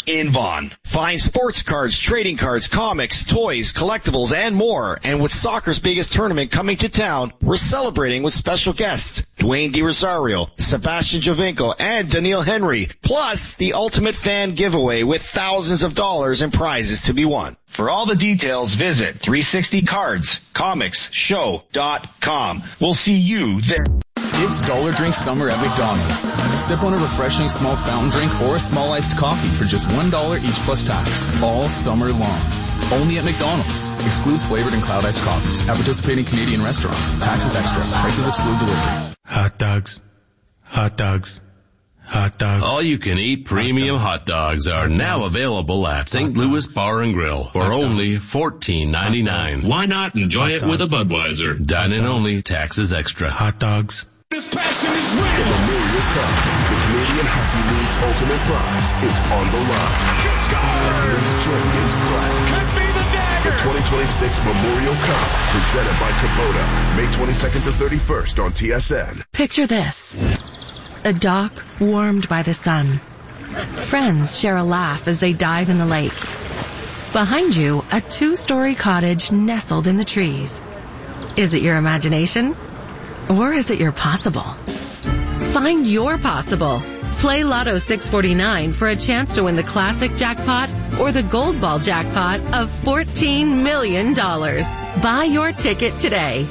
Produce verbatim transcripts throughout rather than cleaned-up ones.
in Vaughan. Find sports cards, trading cards, comics, toys, collectibles, and more. And with soccer's biggest tournament coming to town, we're celebrating with special guests Dwayne DiRosario, Sebastian Giovinco, and Daniil Henry. Plus, the ultimate fan giveaway with thousands of dollars in prizes to be won. For all the details, visit three sixty cards comics show dot com. We'll see you there. It's Dollar Drink Summer at McDonald's. Sip on a refreshing small fountain drink or a small iced coffee for just one dollar each plus tax. All summer long. Only at McDonald's. Excludes flavored and cloud iced coffees. At participating Canadian restaurants. Taxes extra. Prices exclude delivery. Hot dogs. Hot dogs. Hot dogs. All you can eat premium hot dogs are now available at Saint Louis Bar and Grill for only fourteen ninety-nine. Why not enjoy it with a Budweiser? Dine in only, taxes extra. Hot dogs. This passion is real. The Memorial Cup, the Canadian Hockey League's ultimate prize, is on the line. As many champions clash. Could be the dagger. The twenty twenty-six Memorial Cup, presented by Kubota, May twenty-second to thirty-first on T S N. Picture this. A dock warmed by the sun. Friends share a laugh as they dive in the lake. Behind you, a two-story cottage nestled in the trees. Is it your imagination? Or is it your possible? Find your possible. Play Lotto six forty-nine for a chance to win the classic jackpot or the gold ball jackpot of fourteen million dollars. Buy your ticket today.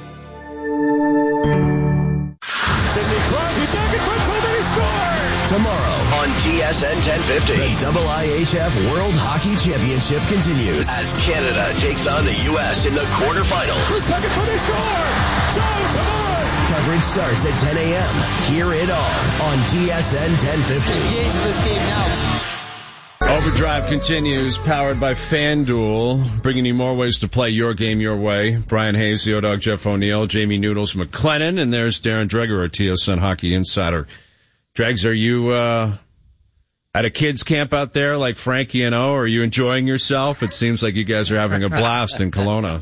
Sidney Crosby back in front, he scores! Tomorrow on T S N ten fifty, the I I H F World Hockey Championship continues as Canada takes on the U S in the quarterfinals. Who's back in front, he scores! Jones, come on! Coverage starts at ten a.m. Hear it all on T S N ten fifty. Engage this game now. Overdrive continues, powered by FanDuel, bringing you more ways to play your game your way. Brian Hayes, the O-Dog, Jeff O'Neill, Jamie Noodles McLennan, and there's Darren Dreger, our T S N Hockey Insider. Dregs, are you uh at a kids camp out there like Frankie and O? Are you enjoying yourself? It seems like you guys are having a blast in Kelowna.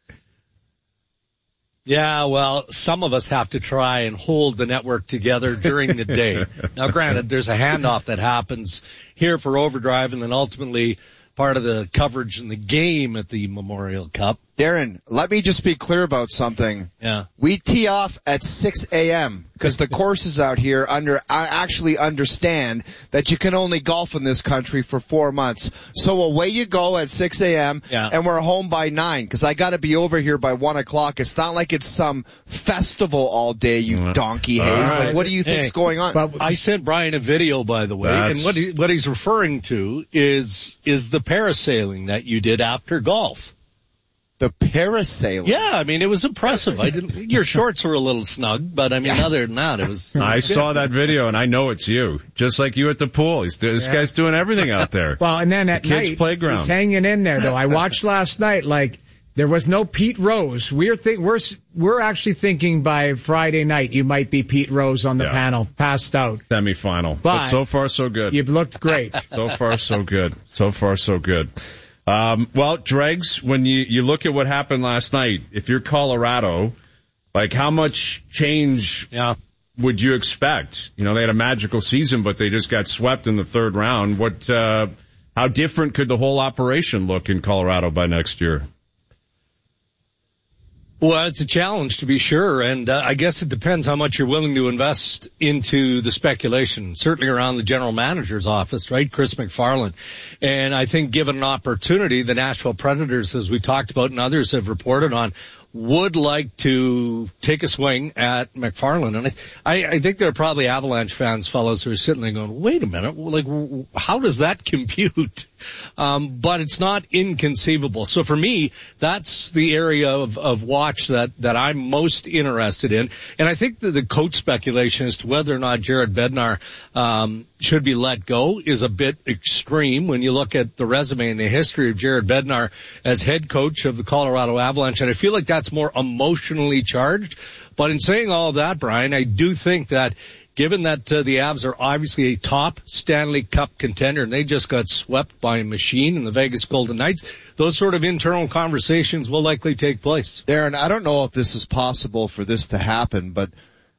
Yeah, well, some of us have to try and hold the network together during the day. Now, granted, there's a handoff that happens here for Overdrive and then ultimately part of the coverage in the game at the Memorial Cup. Darren, let me just be clear about something. Yeah. We tee off at six a.m. because the courses out here under I actually understand that you can only golf in this country for four months. So away you go at six a.m. Yeah. and we're home by nine because I got to be over here by one o'clock. It's not like it's some festival all day, you donkey Hayes. Right. Like, what do you think's hey, going on? But I sent Brian a video, by the way, That's... and what he, what he's referring to is is the parasailing that you did after golf. The parasailing. Yeah, I mean, it was impressive. I didn't, your shorts were a little snug, but I mean, other than that, it was. It was I good. saw that video, and I know it's you. Just like you at the pool. He's, this yeah. guy's doing everything out there. Well, and then at the kids' night, playground. he's hanging in there, though. I watched last night, like, there was no Pete Rose. We're think, we're, we're actually thinking by Friday night you might be Pete Rose on the yeah. panel, passed out. Semifinal. But, but so far, so good. You've looked great. So far, so good. So far, so good. Um, well, Dregs, when you, you look at what happened last night, if you're Colorado, like how much change yeah. would you expect? You know, they had a magical season, but they just got swept in the third round. What, uh, how different could the whole operation look in Colorado by next year? Well, it's a challenge to be sure, and uh, I guess it depends how much you're willing to invest into the speculation, certainly around the general manager's office, right, Chris McFarland. And I think given an opportunity, the Nashville Predators, as we talked about and others have reported on, would like to take a swing at McFarland. And I, I think there are probably Avalanche fans, fellows, who are sitting there going, wait a minute, like, how does that compute? Um, but it's not inconceivable. So for me, that's the area of, of watch that, that I'm most interested in. And I think that the coach speculation as to whether or not Jared Bednar, um, should be let go is a bit extreme when you look at the resume and the history of Jared Bednar as head coach of the Colorado Avalanche. And I feel like that's more emotionally charged. But in saying all of that, Brian, I do think that given that uh, the Avs are obviously a top Stanley Cup contender and they just got swept by a machine in the Vegas Golden Knights, those sort of internal conversations will likely take place. Darren, I don't know if this is possible for this to happen, but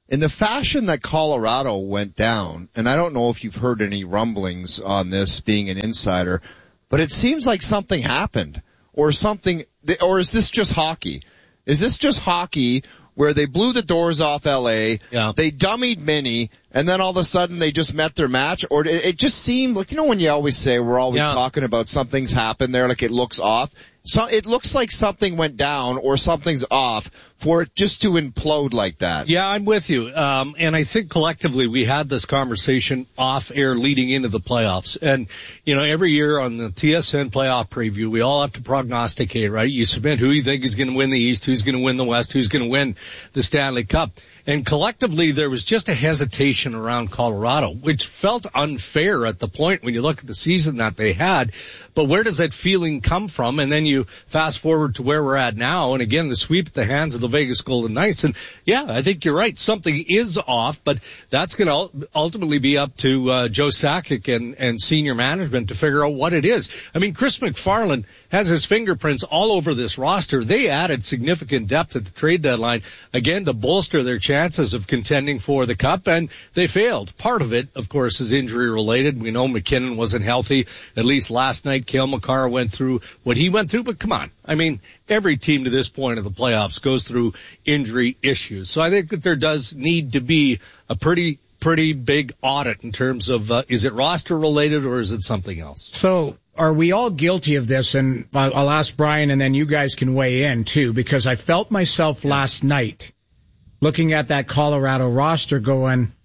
in the fashion that Colorado went down, and I don't know if you've heard any rumblings on this being an insider, but it seems like something happened or something, or is this just hockey? Is this just hockey where they blew the doors off L A, yeah. they dummied Minnie, and then all of a sudden they just met their match? Or it, it just seemed like, you know when you always say we're always yeah. talking about something's happened there, like it looks off? So it looks like something went down or something's off for it just to implode like that. Yeah, I'm with you. Um, and I think collectively we had this conversation off air leading into the playoffs. And, you know, every year on the T S N playoff preview, we all have to prognosticate, right? You submit who you think is going to win the East, who's going to win the West, who's going to win the Stanley Cup. And collectively there was just a hesitation around Colorado, which felt unfair at the point when you look at the season that they had. But where does that feeling come from? And then you fast forward to where we're at now, and again, the sweep at the hands of the Vegas Golden Knights. And yeah, I think you're right. Something is off, but that's going to ultimately be up to uh, Joe Sakic and, and senior management to figure out what it is. I mean, Chris McFarland has his fingerprints all over this roster. They added significant depth at the trade deadline, again, to bolster their chances of contending for the Cup, and they failed. Part of it, of course, is injury related. We know McKinnon wasn't healthy, at least last night. Cale Makar went through what he went through, but come on. I mean, every team to this point of the playoffs goes through injury issues. So I think that there does need to be a pretty, pretty big audit in terms of, uh, is it roster related or is it something else? So are we all guilty of this? And I'll, I'll ask Brian and then you guys can weigh in too, because I felt myself last night looking at that Colorado roster going,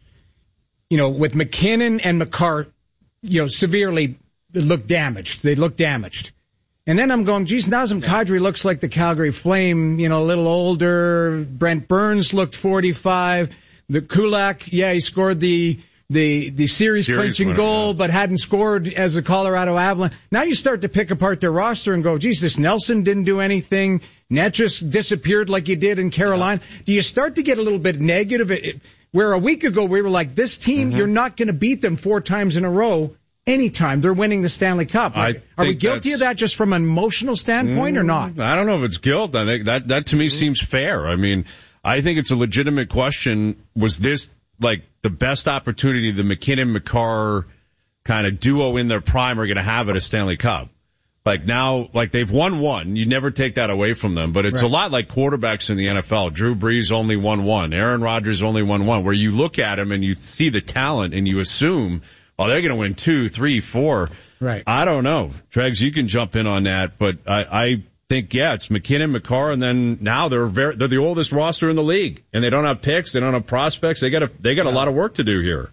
you know, with McKinnon and Makar, you know, severely look damaged. They look damaged. And then I'm going, geez, Nazem Kadri looks like the Calgary Flame, you know, a little older. Brent Burns looked forty-five. The Kulak, yeah, he scored the the the series, series clinching winner, goal, yeah. but hadn't scored as a Colorado Avalanche. Now you start to pick apart their roster and go, geez, this Nelson didn't do anything. Net just disappeared like he did in Carolina. Yeah. Do you start to get a little bit negative? It, it, where a week ago we were like, this team, mm-hmm. you're not going to beat them four times in a row. Anytime they're winning the Stanley Cup. Like, are we guilty of that just from an emotional standpoint mm, or not? I don't know if it's guilt. I think that, that to me mm-hmm. seems fair. I mean, I think it's a legitimate question. Was this like the best opportunity the McKinnon-Makar kind of duo in their prime are going to have at a Stanley Cup? Like now, like they've won one. You never take that away from them, but it's right. a lot like quarterbacks in the N F L. Drew Brees only won one. Aaron Rodgers only won one, where you look at him and you see the talent and you assume, oh, they're going to win two, three, four. Right. I don't know. Tregs, you can jump in on that, but I, I think, yeah, it's McKinnon, Makar, and then now they're very, they're the oldest roster in the league, and they don't have picks, they don't have prospects. They got a, they got yeah. a lot of work to do here.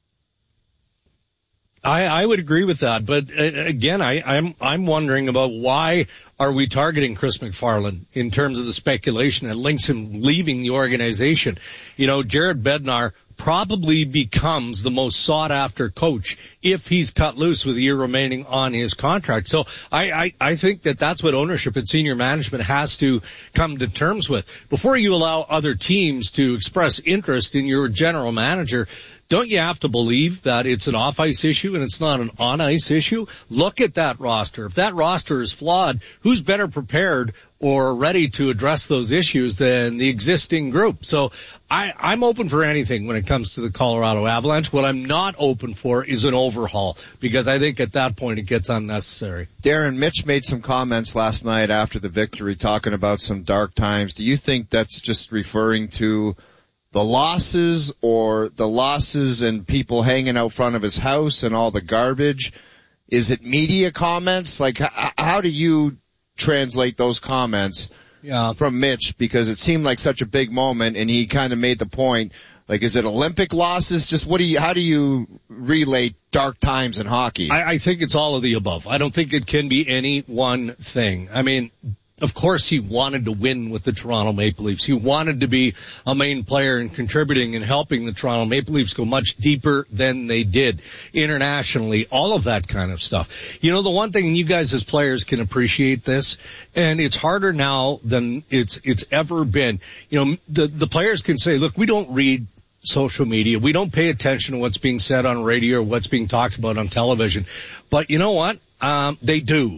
I, I would agree with that, but uh, again, I, I'm I'm wondering about why are we targeting Chris McFarland in terms of the speculation that links him leaving the organization. You know, Jared Bednar probably becomes the most sought-after coach if he's cut loose with a year remaining on his contract. So I, I, I think that that's what ownership and senior management has to come to terms with. Before you allow other teams to express interest in your general manager, don't you have to believe that it's an off-ice issue and it's not an on-ice issue? Look at that roster. If that roster is flawed, who's better prepared or ready to address those issues than the existing group? So I, I'm open for anything when it comes to the Colorado Avalanche. What I'm not open for is an overhaul, because I think at that point it gets unnecessary. Darren, Mitch made some comments last night after the victory talking about some dark times. Do you think that's just referring to the losses, or the losses and people hanging out front of his house and all the garbage? Is it media comments? Like, h- how do you translate those comments yeah. from Mitch? Because it seemed like such a big moment, and he kind of made the point. Like, is it Olympic losses? Just what do you, how do you relate dark times in hockey? I, I think it's all of the above. I don't think it can be any one thing. I mean, of course he wanted to win with the Toronto Maple Leafs. He wanted to be a main player and contributing and helping the Toronto Maple Leafs go much deeper than they did internationally, all of that kind of stuff. You know, the one thing, and you guys as players can appreciate this, and it's harder now than it's it's ever been. You know, the the players can say, look, we don't read social media. We don't pay attention to what's being said on radio or what's being talked about on television. But you know what? Um, they do.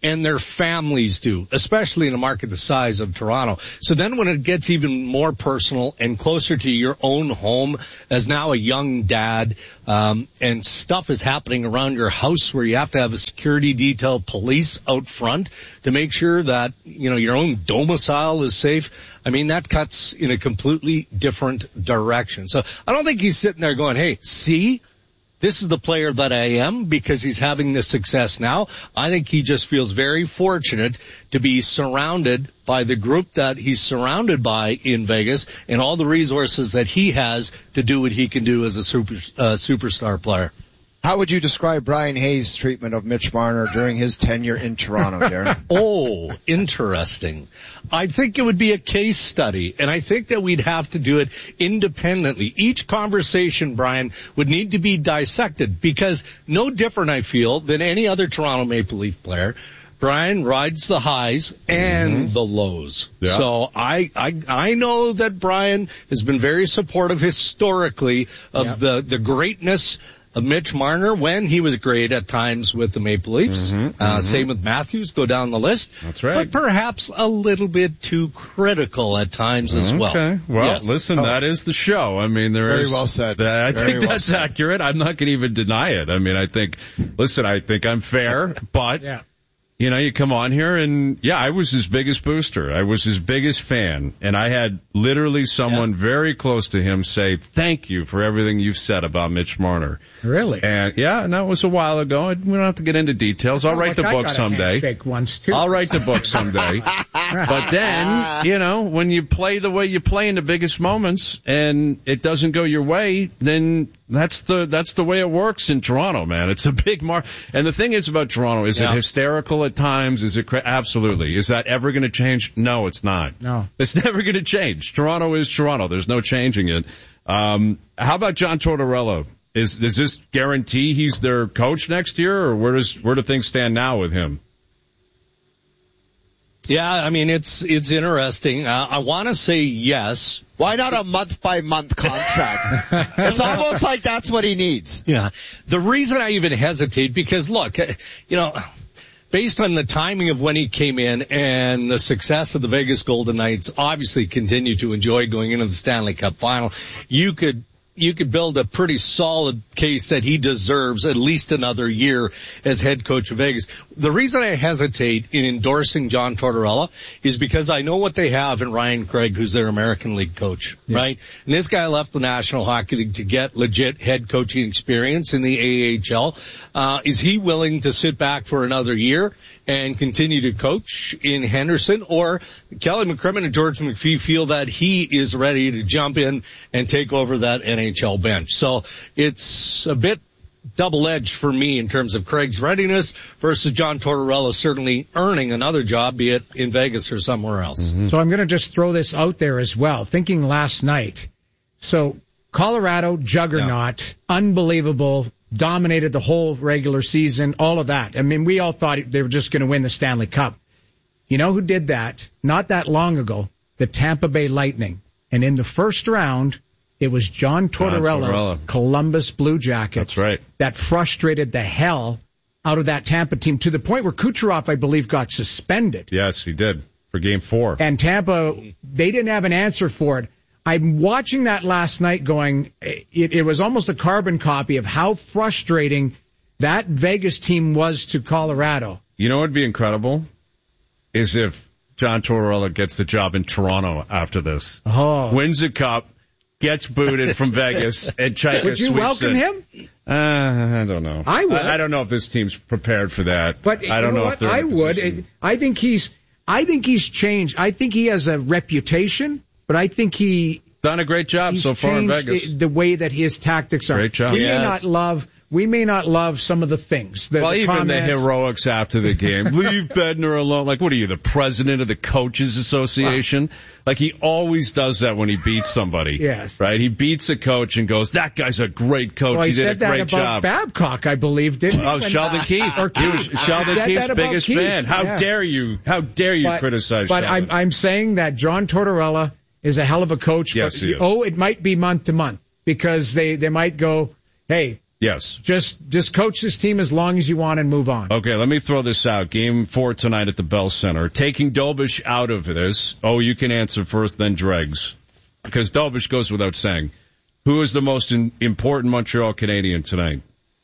and their families do, especially in a market the size of Toronto. So then when it gets even more personal and closer to your own home as now a young dad, um, and stuff is happening around your house where you have to have a security detail, police out front to make sure that, you know, your own domicile is safe. I mean, that cuts in a completely different direction. So I don't think he's sitting there going, hey, see, this is the player that I am because he's having this success now. I think he just feels very fortunate to be surrounded by the group that he's surrounded by in Vegas and all the resources that he has to do what he can do as a super, uh, superstar player. How would you describe Brian Hayes' treatment of Mitch Marner during his tenure in Toronto, Darren? Oh, interesting. I think it would be a case study, and I think that we'd have to do it independently. Each conversation, Brian, would need to be dissected because no different, I feel, than any other Toronto Maple Leaf player. Brian rides the highs and mm-hmm. the lows. Yeah. So I, I, I know that Brian has been very supportive historically of yep. the, the greatness of Mitch Marner when he was great at times with the Maple Leafs. Mm-hmm, uh, mm-hmm. Same with Matthews, go down the list. That's right. But perhaps a little bit too critical at times as well. Okay. Well, yes. listen, oh. that is the show. I mean, there Very is. Very well said. Uh, I Very think well that's said. accurate. I'm not going to even deny it. I mean, I think, listen, I think I'm fair, but. Yeah. You know, you come on here and, yeah, I was his biggest booster. I was his biggest fan. And I had literally someone yeah. very close to him say, thank you for everything you've said about Mitch Marner. Really? And, yeah, and that was a while ago. We don't have to get into details. I'll oh, write like the book someday. Fake ones too. I'll write the book someday. But then, you know, when you play the way you play in the biggest moments and it doesn't go your way, then that's the that's the way it works in Toronto, man. It's a big mark. And the thing is about Toronto, is yeah. it hysterical at times? Is it cra- absolutely? Is that ever going to change? No, it's not. No, it's never going to change. Toronto is Toronto. There's no changing it. Um, how about John Tortorella? Is does this guarantee he's their coach next year, or where does where do things stand now with him? Yeah, I mean, it's it's interesting. Uh, I want to say yes. Why not a month-by-month contract? It's almost like that's what he needs. Yeah. The reason I even hesitate, because, look, you know, based on the timing of when he came in and the success of the Vegas Golden Knights, obviously continue to enjoy going into the Stanley Cup Final, you could you could build a pretty solid case that he deserves at least another year as head coach of Vegas. The reason I hesitate in endorsing John Tortorella is because I know what they have in Ryan Craig, who's their American League coach, yeah. right? And this guy left the National Hockey League to get legit head coaching experience in the A H L. Uh, is he willing to sit back for another year and continue to coach in Henderson, or Kelly McCrimmon and George McPhee feel that he is ready to jump in and take over that N H L bench? So it's a bit double-edged for me in terms of Craig's readiness versus John Tortorella certainly earning another job, be it in Vegas or somewhere else. Mm-hmm. So I'm going to just throw this out there as well, thinking last night. So Colorado, juggernaut, yeah. unbelievable, dominated the whole regular season, all of that. I mean, we all thought they were just going to win the Stanley Cup. You know who did that? Not that long ago, the Tampa Bay Lightning. And in the first round, it was John Tortorella's John Tortorella. Columbus Blue Jackets. That's right. That frustrated the hell out of that Tampa team to the point where Kucherov, I believe, got suspended. Yes, he did for game four. And Tampa, they didn't have an answer for it. I'm watching that last night going, it, it was almost a carbon copy of how frustrating that Vegas team was to Colorado. You know what would be incredible? Is if John Tortorella gets the job in Toronto after this. Oh. Wins a cup, gets booted from Vegas, and Chika Would you welcome it. him? Uh, I don't know. I would. I, I don't know if this team's prepared for that. But I don't you know, know what? if they're I would. position. I think he's, I think he's changed. I think he has a reputation. But I think he done a great job so far in Vegas. The way that his tactics are. Great job. We yes. may not love. We may not love some of the things. The, well, the even comments. the heroics after the game. Leave Bednar alone. Like, what are you, the president of the Coaches Association? Wow. Like, he always does that when he beats somebody. Yes. Right? He beats a coach and goes, that guy's a great coach. Well, he, he did said a great that about job. Babcock, I believe, didn't he? Oh, Sheldon Keefe. Or Keefe. He was Sheldon Keefe's biggest Keefe. fan. How yeah. dare you? How dare you but, criticize but Sheldon? I'm, I'm saying that John Tortorella is a hell of a coach. Yes, but, he is. Oh, it might be month to month because they, they might go, hey, Yes. Just just coach this team as long as you want and move on. Okay, let me throw this out. Game four tonight at the Bell Center. Taking Dobish out of this. Oh, you can answer first, then Dregs. Because Dobish goes without saying. Who is the most in, important Montreal Canadian tonight?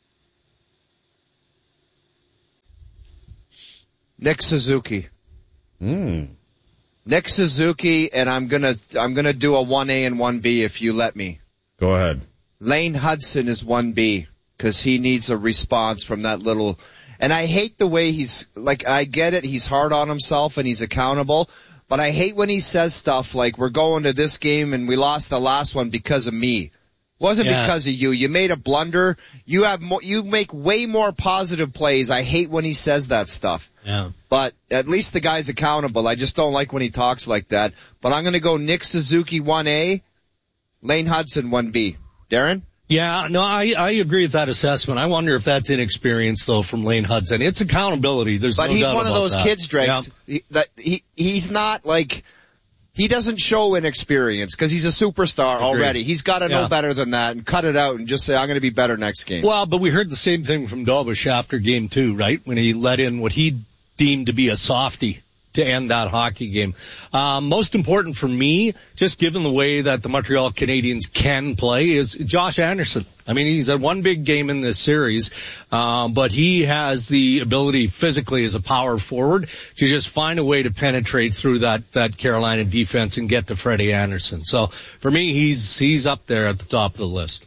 Nick Suzuki. Hmm. Nick Suzuki, and I'm gonna I'm gonna do a one A and one B if you let me. Go ahead. Lane Hudson is one B because he needs a response from that little. And I hate the way he's like. I get it. He's hard on himself and he's accountable. But I hate when he says stuff like, we're going to this game and we lost the last one because of me. It wasn't yeah. because of you. You made a blunder. You have more, you make way more positive plays. I hate when he says that stuff. Yeah. But at least the guy's accountable. I just don't like when he talks like that. But I'm going to go Nick Suzuki one A, Lane Hudson one B. Darren? Yeah, no, I, I agree with that assessment. I wonder if that's inexperience, though, from Lane Hudson. It's accountability. There's but no he's doubt one of about those that. kids, Dregs. Yeah. He, that he he's not like he doesn't show inexperience because he's a superstar Agreed. already. He's got to yeah. know better than that and cut it out and just say, I'm going to be better next game. Well, but we heard the same thing from Dobish after game two, right? When he let in what he deemed to be a softie to end that hockey game. Um, most important for me, just given the way that the Montreal Canadiens can play, is Josh Anderson. I mean, he's had one big game in this series, um, but he has the ability physically as a power forward to just find a way to penetrate through that, that Carolina defense and get to Freddie Anderson. So for me, he's, he's up there at the top of the list.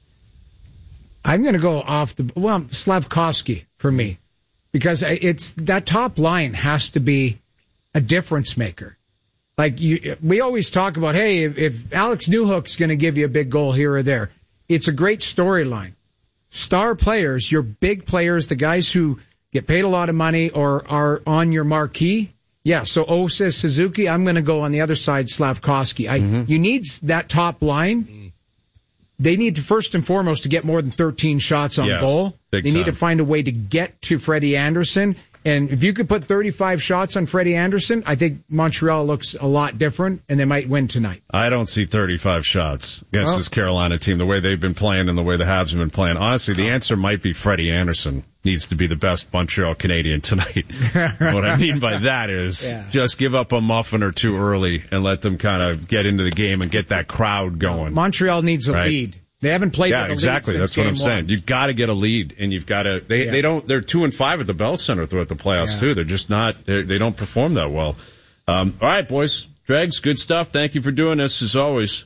I'm going to go off the, well, Slavkovsky for me, because it's, that top line has to be a difference maker. Like you, we always talk about, hey, if, if Alex Newhook's going to give you a big goal here or there, it's a great storyline. Star players, your big players, the guys who get paid a lot of money or are on your marquee. Yeah, so O says Suzuki. I'm going to go on the other side, Slavkovsky. I, mm-hmm. You need that top line. They need to, first and foremost, to get more than thirteen shots on yes, goal. They time. need to find a way to get to Freddie Anderson. And if you could put thirty-five shots on Freddie Anderson, I think Montreal looks a lot different, and they might win tonight. I don't see thirty-five shots against well, this Carolina team, the way they've been playing and the way the Habs have been playing. Honestly, the answer might be Freddie Anderson needs to be the best Montreal Canadian tonight. What I mean by that is yeah. just give up a muffin or two early and let them kind of get into the game and get that crowd going. Montreal needs a right? lead. They haven't played yeah, with a exactly. lead That's what I'm one. saying. You've got to get a lead, and you've got to. They yeah. they don't. They're two and five at the Bell Center throughout the playoffs yeah. too. They're just not. They they don't perform that well. Um, all right, boys, Dregs, good stuff. Thank you for doing this as always.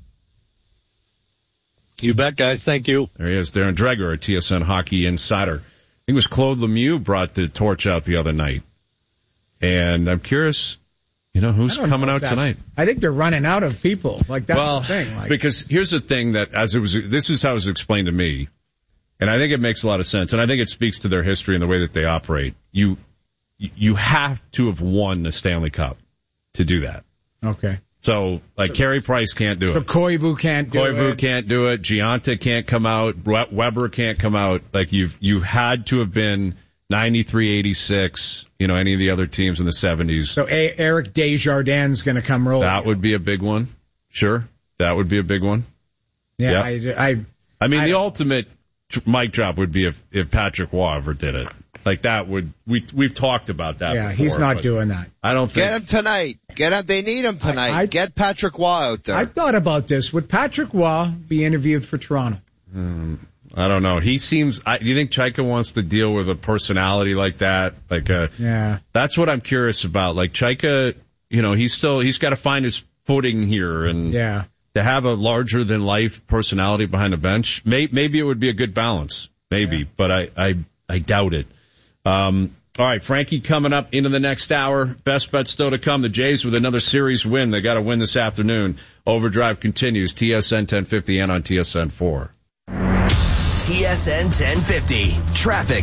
You bet, guys. Thank you. There he is, Darren Dreger, our T S N Hockey Insider. I think it was Claude Lemieux brought the torch out the other night, and I'm curious. You know, who's coming know out tonight? I think they're running out of people. Like, that's well, the thing. Like, because here's the thing that, as it was, this is how it was explained to me, and I think it makes a lot of sense, and I think it speaks to their history and the way that they operate. You, you have to have won the Stanley Cup to do that. Okay. So, like, Carey Price can't do so it. So Koivu can't do Koivu it. can't do it. Gianta can't come out. Weber can't come out. Like, you've, you've had to have been ninety-three, eighty-six, you know, any of the other teams in the seventies. So a- Eric Desjardins going to come rolling. That would be a big one. Sure. That would be a big one. Yeah. Yep. I, I, I mean, I, the ultimate mic drop would be if, if Patrick Waugh ever did it. Like that would, we, we've talked about that yeah, before. He's not doing that. I don't think. Get him tonight. Get him. They need him tonight. I, I, Get Patrick Waugh out there. I thought about this. Would Patrick Waugh be interviewed for Toronto? Um, I don't know. He seems. I, do you think Chaika wants to deal with a personality like that? Like a. Yeah. That's what I'm curious about. Like Chaika, you know, he's still he's got to find his footing here, and yeah. to have a larger than life personality behind the bench, may, maybe it would be a good balance. Maybe, yeah. but I, I I doubt it. Um. All right, Frankie coming up into the next hour. Best bet still to come. The Jays with another series win. They got to win this afternoon. Overdrive continues. T S N ten fifty and on T S N four. T S N ten fifty. Traffic.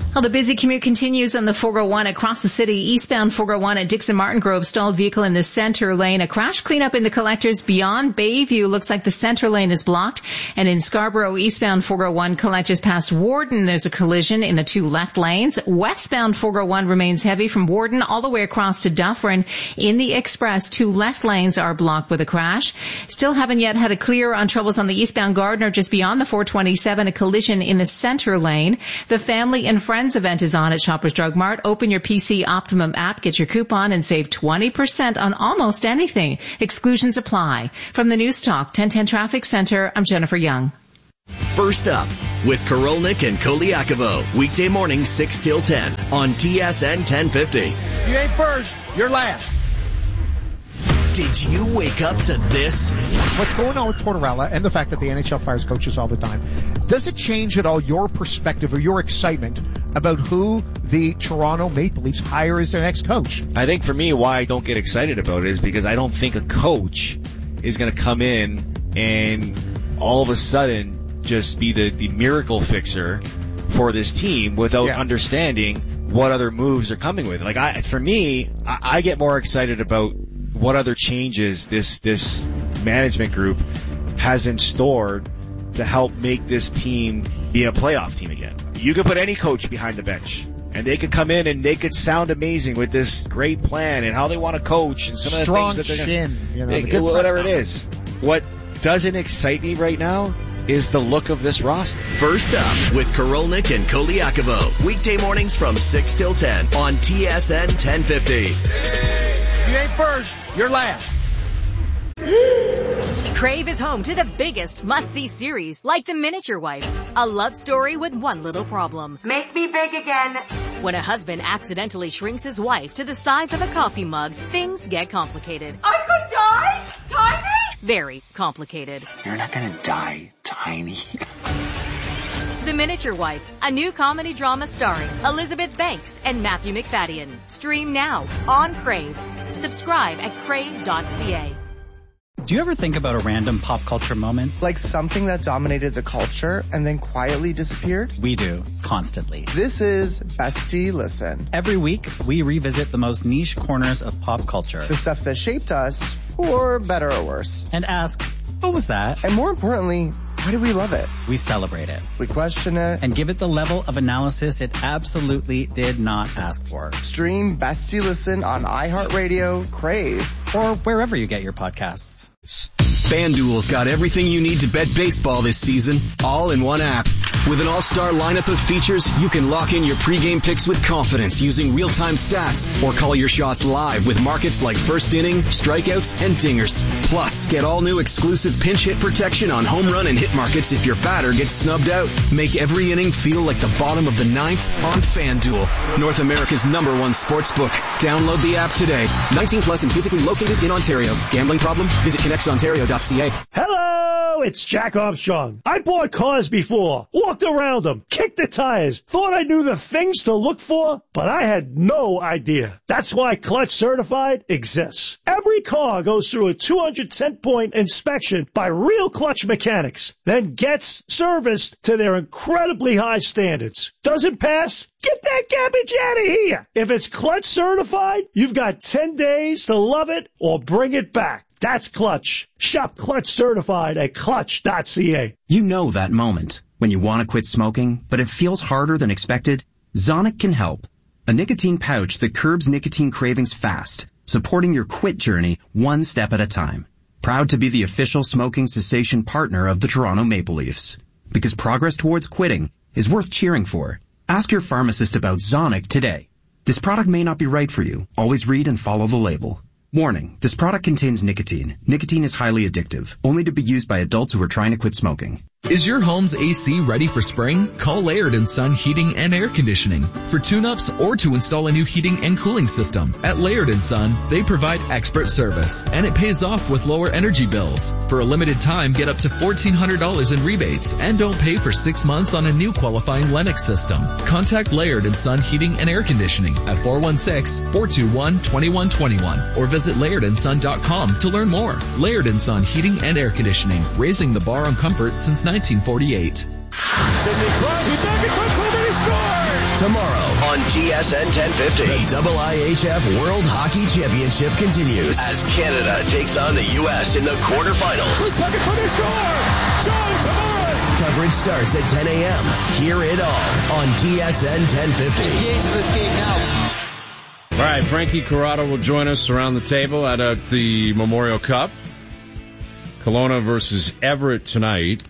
Well, the busy commute continues on the four oh one across the city. Eastbound four oh one at Dixon Martin Grove, stalled vehicle in the center lane. A crash cleanup in the collectors beyond Bayview. Looks like the center lane is blocked. And in Scarborough, eastbound four oh one collectors past Warden, there's a collision in the two left lanes. Westbound four oh one remains heavy from Warden all the way across to Dufferin. In the express, two left lanes are blocked with a crash. Still haven't yet had a clear on troubles on the eastbound Gardner just beyond the four twenty-seven. A collision in the center lane. The Family and Friends event is on at Shoppers Drug Mart. Open your P C Optimum app, get your coupon, and save twenty percent on almost anything. Exclusions apply. From the News Talk ten ten Traffic Center, I'm Jennifer Young. First up with Korolnik and Koliakovo. Weekday morning six till ten on T S N ten fifty. You ain't first, you're last. Did you wake up to this? What's going on with Tortorella and the fact that the N H L fires coaches all the time, does it change at all your perspective or your excitement about who the Toronto Maple Leafs hire as their next coach? I think for me, why I don't get excited about it is because I don't think a coach is going to come in and all of a sudden just be the, the miracle fixer for this team without yeah. understanding what other moves are coming with. Like I, for me, I, I get more excited about what other changes this, this management group has in store to help make this team be a playoff team again. You could put any coach behind the bench and they could come in and they could sound amazing with this great plan and how they want to coach and some Strong of the things that they're chin, gonna, you know, they, the whatever it is. What doesn't excite me right now is the look of this roster. First up with Korolnik and Koliakovo. Weekday mornings from six till ten on T S N ten fifty. You ain't first, you're last. Crave is home to the biggest must-see series, like The Miniature Wife, a love story with one little problem. Make me big again. When a husband accidentally shrinks his wife to the size of a coffee mug, things get complicated. I could die? Tiny? Very complicated. You're not gonna die tiny. The Miniature Wife, a new comedy drama starring Elizabeth Banks and Matthew McFadden. Stream now on Crave. Subscribe at crave dot c a. Do you ever think about a random pop culture moment? Like something that dominated the culture and then quietly disappeared? We do, constantly. This is Bestie Listen. Every week, we revisit the most niche corners of pop culture. The stuff that shaped us, for better or worse. And ask, what was that? And more importantly, why do we love it? We celebrate it. We question it. And give it the level of analysis it absolutely did not ask for. Stream Bestie Listen on iHeartRadio, Crave, or wherever you get your podcasts. FanDuel's got everything you need to bet baseball this season, all in one app. With an all-star lineup of features, you can lock in your pregame picks with confidence using real-time stats or call your shots live with markets like first inning, strikeouts, and dingers. Plus, get all new exclusive pinch hit protection on home run and hit markets if your batter gets snubbed out. Make every inning feel like the bottom of the ninth on FanDuel, North America's number one sports book. Download the app today. nineteen plus and physically located in Ontario. Gambling problem? Visit connects ontario dot c a. Hello, it's Jack Armstrong. I bought cars before, walked around them, kicked the tires, thought I knew the things to look for, but I had no idea. That's why Clutch Certified exists. Every car goes through a two hundred ten point inspection by real Clutch mechanics, then gets serviced to their incredibly high standards. Doesn't pass? Get that garbage out of here. If it's Clutch Certified, you've got ten days to love it or bring it back. That's Clutch. Shop Clutch Certified at clutch dot c a. You know that moment when you want to quit smoking, but it feels harder than expected? Zonic can help. A nicotine pouch that curbs nicotine cravings fast, supporting your quit journey one step at a time. Proud to be the official smoking cessation partner of the Toronto Maple Leafs. Because progress towards quitting is worth cheering for. Ask your pharmacist about Zonic today. This product may not be right for you. Always read and follow the label. Warning, this product contains nicotine. Nicotine is highly addictive, only to be used by adults who are trying to quit smoking. Is your home's A C ready for spring? Call Laird and Son Heating and Air Conditioning for tune-ups or to install a new heating and cooling system. At Laird and Son, they provide expert service, and it pays off with lower energy bills. For a limited time, get up to fourteen hundred dollars in rebates and don't pay for six months on a new qualifying Lennox system. Contact Laird and Son Heating and Air Conditioning at four one six, four two one, two one two one or visit laird and son dot com to learn more. Laird and Son Heating and Air Conditioning, raising the bar on comfort since nineteen forty-eight. Sidney Crosby back in front, and he scores! Tomorrow on T S N ten fifty, the I I H F World Hockey Championship continues as Canada takes on the U S in the quarterfinals. Who's pocket for the score? John Tavares! Coverage starts at ten a.m. Hear it all on T S N ten fifty. Engage this game now. All right, Frankie Corrado will join us around the table at, at the Memorial Cup. Kelowna versus Everett tonight.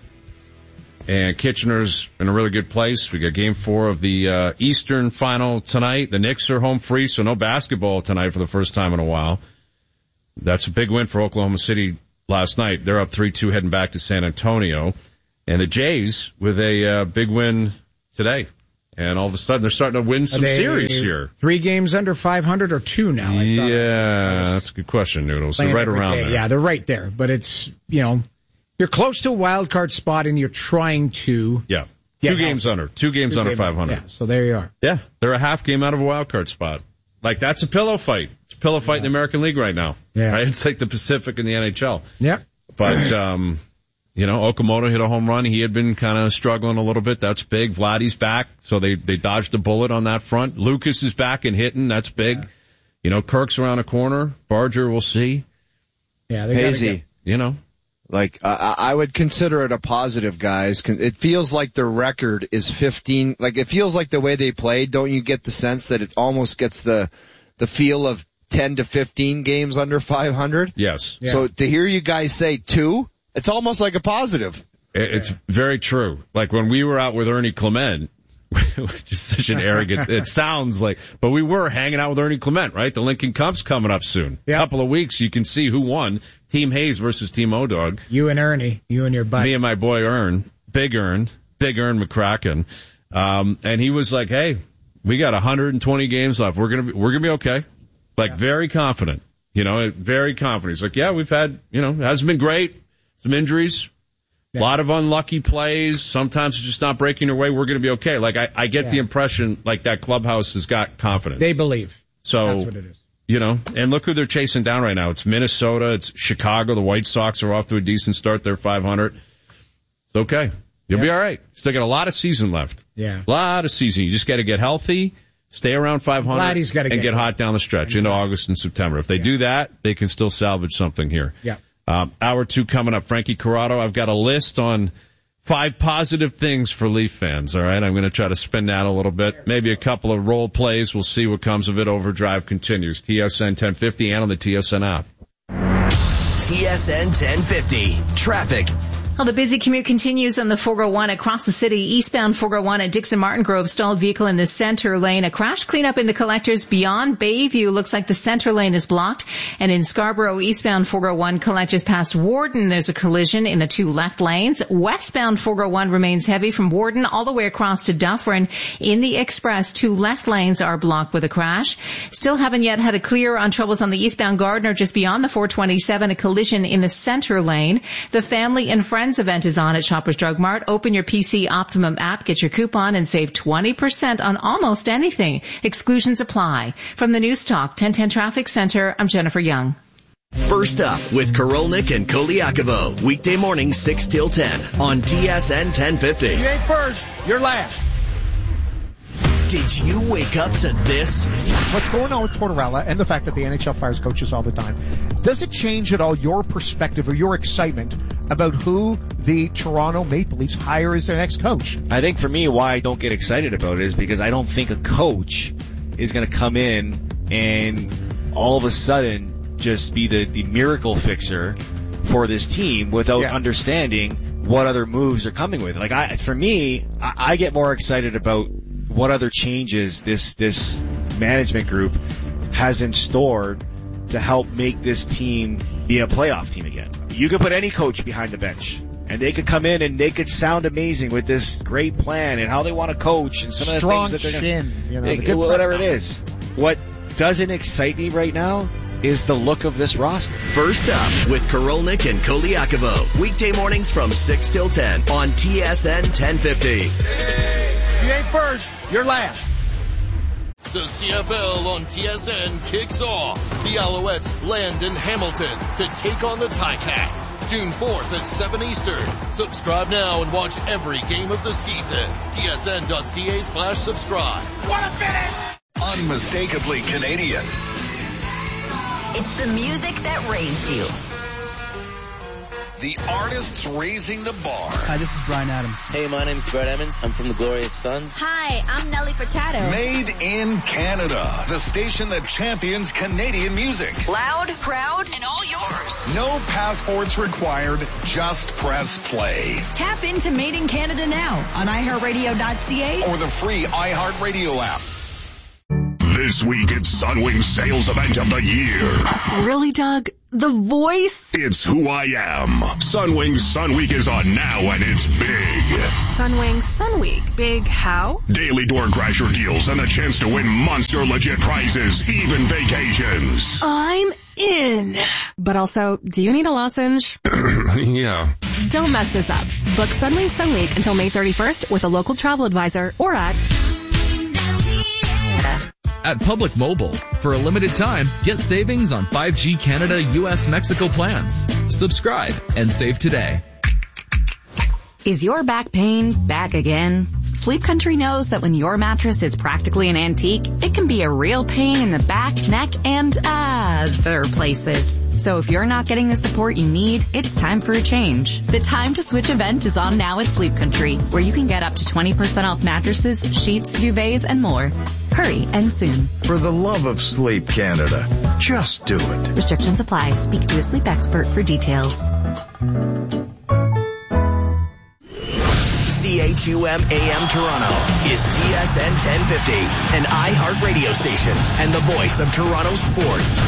And Kitchener's in a really good place. We got game four of the uh, Eastern final tonight. The Knicks are home free, so no basketball tonight for the first time in a while. That's a big win for Oklahoma City last night. They're up three two heading back to San Antonio. And the Jays with a uh, big win today. And all of a sudden they're starting to win some series here. Three games under five hundred or two now? I yeah, that's a good question, Noodles. They're right around day. there. Yeah, they're right there. But it's, you know, you're close to a wild card spot and you're trying to. Yeah. Two games under. Two games Two under game five hundred. Yeah, so there you are. Yeah. They're a half game out of a wild card spot. Like, that's a pillow fight. It's a pillow fight yeah. in the American League right now. Yeah. Right? It's like the Pacific in the N H L. Yeah. But, um, you know, Okamoto hit a home run. He had been kind of struggling a little bit. That's big. Vladdy's back. So they, they dodged a bullet on that front. Lucas is back and hitting. That's big. Yeah. You know, Kirk's around the corner. Barger, we'll see. Yeah. They're Hazy. You know. Like, I, I would consider it a positive, guys. It feels like their record is fifteen. Like, it feels like the way they played. Don't you get the sense that it almost gets the, the feel of ten to fifteen games under five hundred? Yes. Yeah. So to hear you guys say two, it's almost like a positive. It's very true. Like when we were out with Ernie Clement, which is such an arrogant, it sounds like, but we were hanging out with Ernie Clement, right? The Lincoln Cup's coming up soon. Yeah. A couple of weeks, you can see who won. Team Hayes versus Team O-Dog. You and Ernie, you and your buddy. Me and my boy Ern, Big Ern, Big Ern McCracken. Um, and he was like, hey, we got one hundred twenty games left. We're going to be, we're going to be okay. Like, yeah. very confident, you know, very confident. He's like, yeah, we've had, you know, it hasn't been great. Some injuries. A lot of unlucky plays. Sometimes it's just not breaking your way. We're going to be okay. Like, I, I get yeah. the impression like that clubhouse has got confidence. They believe. So, that's what it is. You know, and look who they're chasing down right now. It's Minnesota. It's Chicago. The White Sox are off to a decent start. They're five hundred. It's okay. You'll yeah. be all right. Still got a lot of season left. Yeah. A lot of season. You just got to get healthy, stay around five hundred, and get, get hot down the stretch into August and September. If they yeah. do that, they can still salvage something here. Yeah. Um, hour two coming up. Frankie Corrado, I've got a list on five positive things for Leaf fans, all right? I'm going to try to spin that a little bit. Maybe a couple of role plays. We'll see what comes of it. Overdrive continues. T S N ten fifty and on the T S N app. T S N ten fifty. Traffic. Well, the busy commute continues on the four oh one across the city. Eastbound four oh one at Dixon Martin Grove, stalled vehicle in the center lane. A crash cleanup in the collectors beyond Bayview. Looks like the center lane is blocked. And in Scarborough, eastbound four oh one collectors past Warden, there's a collision in the two left lanes. Westbound four oh one remains heavy from Warden all the way across to Dufferin. In the express, two left lanes are blocked with a crash. Still haven't yet had a clear on troubles on the eastbound Gardner just beyond the four twenty-seven. A collision in the center lane. The Family and Friends event is on at Shoppers Drug Mart. Open your P C Optimum app, get your coupon, and save twenty percent on almost anything. Exclusions apply. From the News Talk ten ten Traffic Center, I'm Jennifer Young. First up with Korolnik and Koliakovo. Weekday morning six till ten on T S N ten fifty. You ain't first, you're last. Did you wake up to this? What's going on with Tortorella and the fact that the N H L fires coaches all the time, does it change at all your perspective or your excitement about who the Toronto Maple Leafs hire as their next coach? I think for me, why I don't get excited about it is because I don't think a coach is going to come in and all of a sudden just be the, the miracle fixer for this team without yeah. understanding what other moves are coming with. Like, I, for me, I, I get more excited about what other changes this this management group has in store to help make this team be a playoff team again. You could put any coach behind the bench, and they could come in and they could sound amazing with this great plan and how they want to coach and some of the Strong things that they're going to, you know, they, whatever it is. What doesn't excite me right now is the look of this roster. First up with Korolnik and Koliakovo. Weekday mornings from six till ten on T S N ten fifty. You ain't first, you're last. The C F L on T S N kicks off. The Alouettes land in Hamilton to take on the Ticats. June fourth at seven Eastern. Subscribe now and watch every game of the season. T S N dot C A slash subscribe. What a finish! Unmistakably Canadian. It's the music that raised you. The artists raising the bar. Hi, this is Bryan Adams. Hey, my name's Brett Emmons. I'm from the Glorious Sons. Hi, I'm Nelly Furtado. Made in Canada. The station that champions Canadian music. Loud, proud, and all yours. No passports required. Just press play. Tap into Made in Canada now on i heart radio dot c a or the free iHeartRadio app. This week it's Sunwing Sales Event of the Year. Really, Doug? The voice? It's who I am. Sunwing Sun Week is on now and it's big. Sunwing Sun Week. Big how? Daily door crasher deals and a chance to win monster legit prizes, even vacations. I'm in. But also, do you need a lozenge? Yeah. Don't mess this up. Book Sunwing Sun Week until May thirty-first with a local travel advisor or at... At Public Mobile, for a limited time, get savings on five G Canada, U S, Mexico plans. Subscribe and save today. Is your back pain back again? Sleep Country knows that when your mattress is practically an antique, it can be a real pain in the back, neck, and other places. So if you're not getting the support you need, it's time for a change. The Time to Switch event is on now at Sleep Country, where you can get up to twenty percent off mattresses, sheets, duvets, and more. Hurry and soon. For the love of Sleep Canada, just do it. Restrictions apply. Speak to a sleep expert for details. C H U M A M Toronto is T S N ten fifty, an iHeart radio station and the voice of Toronto sports.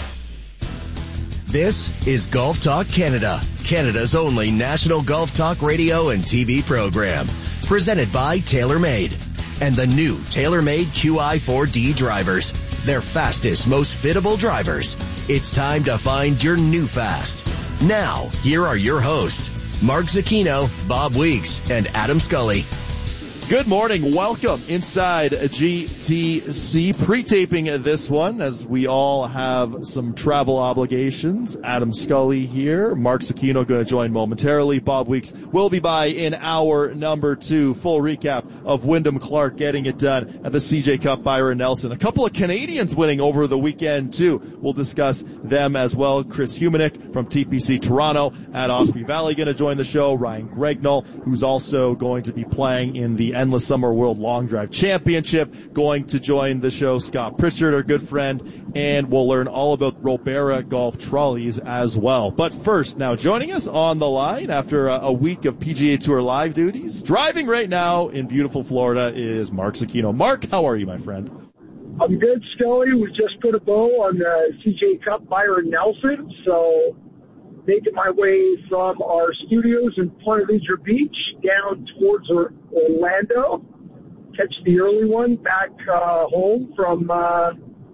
This is Golf Talk Canada, Canada's only national golf talk radio and T V program, presented by TaylorMade and the new TaylorMade Q I four D drivers, their fastest, most fittable drivers. It's time to find your new fast. Now, here are your hosts, Mark Zucchino, Bob Weeks, and Adam Scully. Good morning. Welcome inside G T C. Pre-taping this one as we all have some travel obligations. Adam Scully here. Mark Zucchino going to join momentarily. Bob Weeks will be by in hour number two. Full recap of Wyndham Clark getting it done at the C J Cup. Byron Nelson. A couple of Canadians winning over the weekend too. We'll discuss them as well. Chris Humanick from T P C Toronto at Osprey Valley going to join the show. Ryan Gregnall, who's also going to be playing in the Endless Summer World Long Drive Championship, going to join the show. Scott Pritchard, our good friend, and we'll learn all about Robera golf trolleys as well. But first, now joining us on the line after a, a week of P G A Tour live duties, driving right now in beautiful Florida, is Mark Zucchino. Mark, how are you, my friend? I'm good, Scully. We just put a bow on the C J Cup Byron Nelson, so making my way from our studios in Point Leisure Beach down towards Orlando. Catch the early one back uh, home from uh,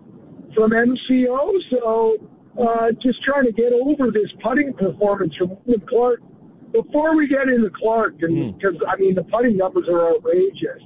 from M C O. So uh, just trying to get over this putting performance from Clark. Before we get into Clark, and because I mean the putting numbers are outrageous.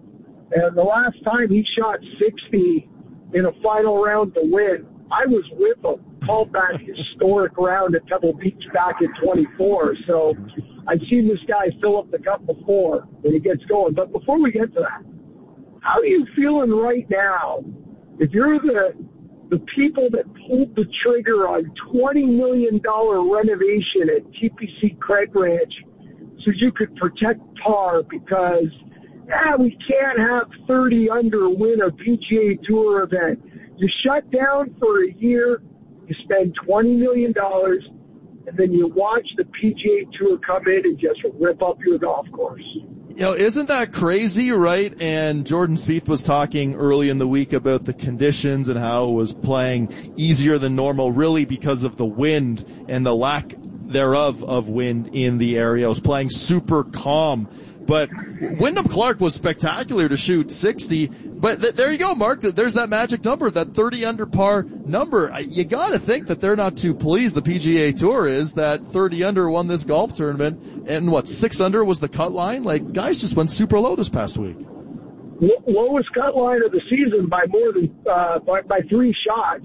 And the last time he shot sixty in a final round to win, I was with him. Called that historic round at Pebble Beach back in twenty-four. So I've seen this guy fill up the cup before when he gets going. But before we get to that, how are you feeling right now? If you're the the people that pulled the trigger on twenty million dollars renovation at T P C Craig Ranch so you could protect par because, ah, we can't have thirty under win a P G A Tour event. You shut down for a year, you spend twenty million dollars, and then you watch the P G A Tour come in and just rip up your golf course. You know, isn't that crazy, right? And Jordan Spieth was talking early in the week about the conditions and how it was playing easier than normal, really because of the wind and the lack thereof of wind in the area. It was playing super calm. But Wyndham Clark was spectacular to shoot sixty. But th- there you go, Mark. There's that magic number, that thirty under par number. You got to think that they're not too pleased, the P G A Tour is, that thirty under won this golf tournament. And what, six under was the cut line? Like, guys just went super low this past week. L- lowest cut line of the season by more than uh, by, by three shots.